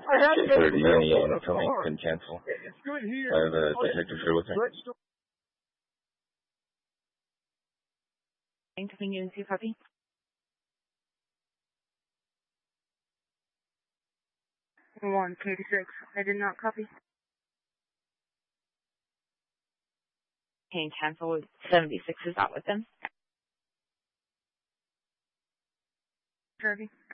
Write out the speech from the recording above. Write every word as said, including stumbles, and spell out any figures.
thirty, yeah, tell me, couldn't cancel. I have a detective here with me. Can you see copy? one eighty-six, I did not copy. Can you cancel with seventy-six, is that with them? Kirby.